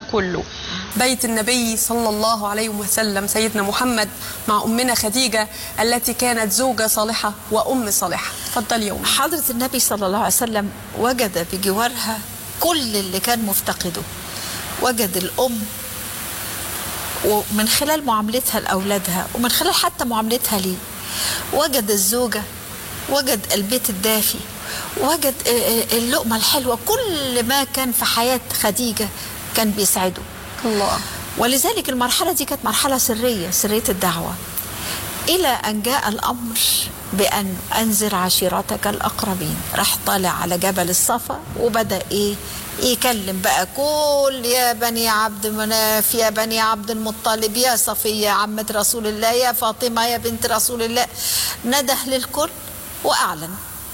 كله. بيت النبي صلى الله عليه وسلم سيدنا محمد مع أمنا خديجة التي كانت زوجة صالحة وأم صالحة. اتفضل يا أم. حضرة النبي صلى الله عليه وسلم وجد بجوارها كل اللي كان مفتقده. وجد الأم، ومن خلال معاملتها لأولادها ومن خلال حتى معاملتها ليه، وجد الزوجة، وجد البيت الدافي، وجد اللقمة الحلوة. كل ما كان في حياة خديجة كان بيسعده الله. ولذلك المرحلة دي كانت مرحلة سرية، سرية الدعوة، إلى أن جاء الأمر بأن أنذر عشيرتك الأقربين. راح طالع على جبل الصفا وبدأ يكلم بقى كل يا بني عبد مناف، يا بني عبد المطلب، يا صفية عمة رسول الله، يا فاطمة يا بنت رسول الله. نده للكل وأعلن.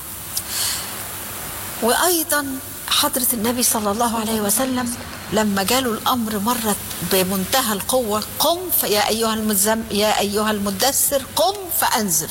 وأيضا حضرة النبي صلى الله عليه وسلم لما جاله الأمر مرت بمنتهى القوة، قم يا أيها المدثر قم فأنذر.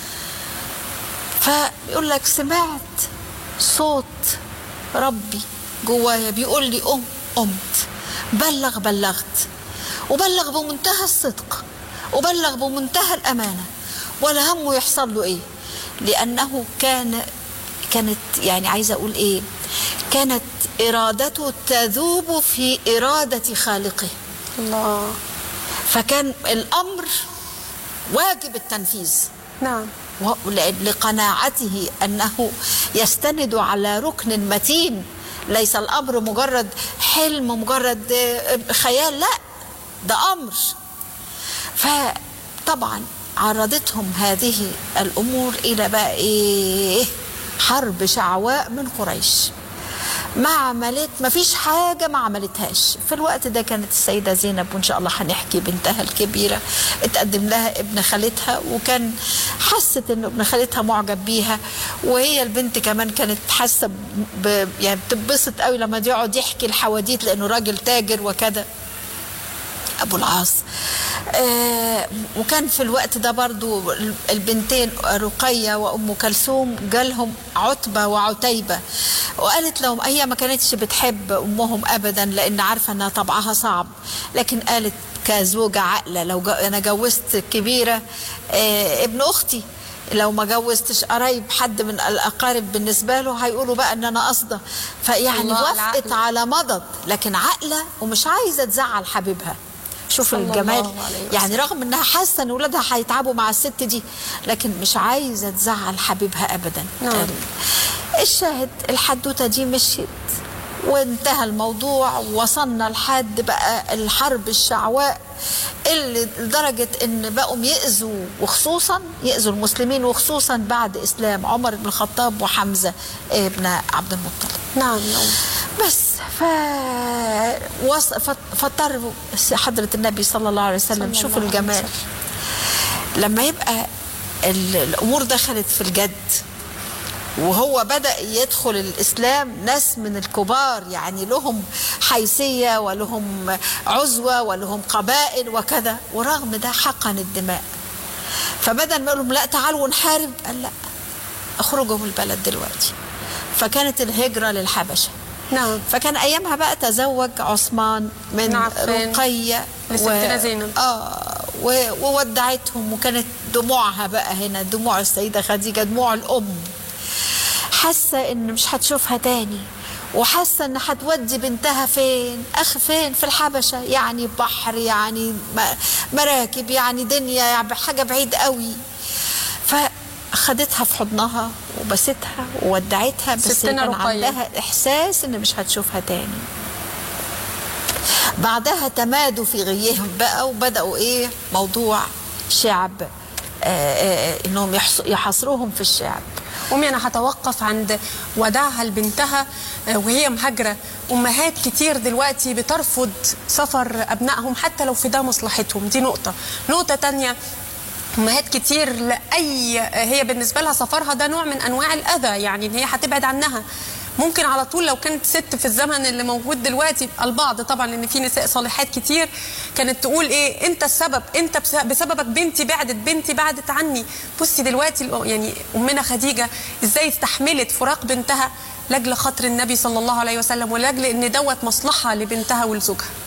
فيقول لك سمعت صوت ربي جوايا بيقول لي قم، قمت. بلغت، وبلغ بمنتهى الصدق، وبلغ بمنتهى الأمانة، ولا همه يحصل له إيه، لأنه كانت يعني عايزة أقول إيه، كانت إرادته تذوب في إرادة خالقه. الله. فكان الأمر واجب التنفيذ. نعم. لقناعته أنه يستند على ركن متين، ليس الأمر مجرد حلم، مجرد خيال، لا ده أمر. فطبعا عرضتهم هذه الأمور إلى بقى إيه، حرب شعواء من قريش. ما فيش حاجة ما عملتهاش. في الوقت ده كانت السيدة زينب، وإن شاء الله هنحكي بنتها الكبيرة، اتقدم لها ابن خالتها، وكان حست إن ابن خالتها معجب بيها، وهي البنت كمان كانت حاسة يعني بتتبسط قوي لما يقعد يحكي الحواديت، لأنه راجل تاجر وكذا، أبو العاص. وكان في الوقت ده برضو البنتين رقية وأم كلثوم جالهم عتبة وعتيبة، وقالت لهم هي ما كانتش بتحب أمهم أبدا لأن عارفة أنها طبعها صعب، لكن قالت كزوجة عاقلة لو أنا جوزت كبيرة ابن أختي، لو ما جوزتش قرايب حد من الأقارب بالنسبة له هيقولوا بقى أن أنا قصده. فيعني وافقت على مضض، لكن عاقلة ومش عايزة تزعل حبيبها. شوف الجمال، يعني رغم انها حاسه ان اولادها هيتعبوا مع الست دي، لكن مش عايزه تزعل حبيبها ابدا. الشاهد الحدوته دي مشيت وانتهى الموضوع، ووصلنا لحد بقى الحرب الشعواء اللي لدرجه ان بقوا يأذوا، وخصوصا يأذوا المسلمين، وخصوصا بعد اسلام عمر بن الخطاب وحمزه ابن عبد المطلب. نعم. بس فاضطر حضرة النبي صلى الله عليه وسلم، شوفوا الجمال، لما يبقى الأمور دخلت في الجد وهو بدأ يدخل الإسلام ناس من الكبار، يعني لهم حيثية ولهم عزوة ولهم قبائل وكذا، ورغم ده حقن الدماء. فبدل ما يقولوا لا تعالوا نحارب، قال لا اخرجوا من البلد دلوقتي. فكانت الهجرة للحبشة. نعم. فكان ايامها بقى تزوج عثمان من رقية لستنا زينب، وودعتهم، وكانت دموعها بقى هنا دموع السيدة خديجة، دموع الأم، حاسة ان مش هتشوفها تاني، وحاسة ان هتودي بنتها فين، فين في الحبشة، يعني بحر، يعني مراكب، يعني دنيا، يعني حاجة بعيد قوي. خدتها في حضنها وبستها وودعتها، بس كان عندها إحساس إن مش هتشوفها تاني. بعدها تمادوا في غيهم بقى، وبدأوا موضوع شعب، إنهم يحاصروهم في الشعب. أمي أنا هتوقف عند وداعها لبنتها وهي مهاجرة. أمهات كتير دلوقتي بترفض سفر أبنائهم حتى لو في ده مصلحتهم، دي نقطة تانية. أمهات كتير هي بالنسبة لها سفرها ده نوع من أنواع الأذى، يعني إن هي هتبعد عنها. ممكن على طول لو كانت ست في الزمن اللي موجود دلوقتي، البعض طبعا لأن في نساء صالحات كتير كانت تقول أنت السبب، أنت بسببك بنتي بعدت عني. بصي دلوقتي يعني أمنا خديجة إزاي استحملت فراق بنتها لأجل خاطر النبي صلى الله عليه وسلم، ولأجل إن دوت مصلحة لبنتها ولزوجها.